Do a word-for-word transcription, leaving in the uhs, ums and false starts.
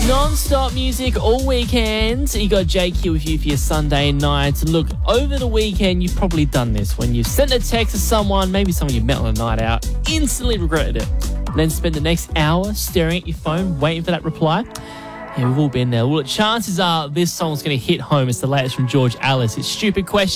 Non-stop music all weekend. You got J Q with you for your Sunday night. Look, over the weekend, you've probably done this when you've sent a text to someone, maybe someone you met on a night out, instantly regretted it, and then spent the next hour staring at your phone, waiting for that reply. Yeah, we've all been there. Well, chances are this song's going to hit home. It's the latest from George Alice. It's Stupid Question.